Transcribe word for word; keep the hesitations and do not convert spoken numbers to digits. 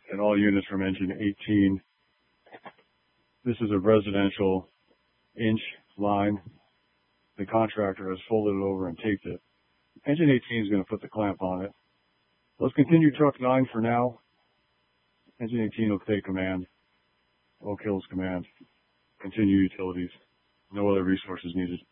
and all units from engine eighteen. This is a residential inch line. The contractor has folded it over and taped it. Engine eighteen is going to put the clamp on it. Let's continue truck nine for now. Engine eighteen will take command. Oak Hills command. Continue utilities. No other resources needed.